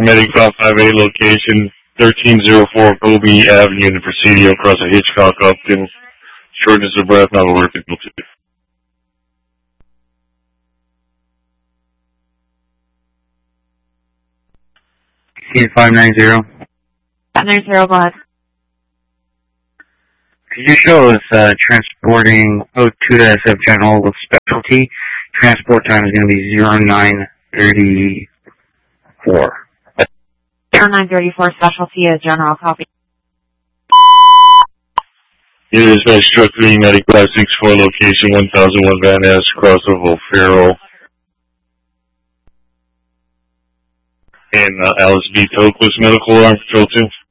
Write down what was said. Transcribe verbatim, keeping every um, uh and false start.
Medic five five eight location, thirteen oh four Kobe Avenue in the Presidio across the Hitchcock Upton. Shortness of breath, not alerted. five nine zero. five nine zero, go ahead. Could you show us uh, transporting O two to S F General with specialty? Transport time is going to be zero nine thirty-four. zero nine thirty-four, specialty is general, copy. It is Dispatch Truck three, Medic five six four, location one thousand one Van Ness, cross of O'Farrell. And uh, Alice B. Toquist, Medical Alarm Control two.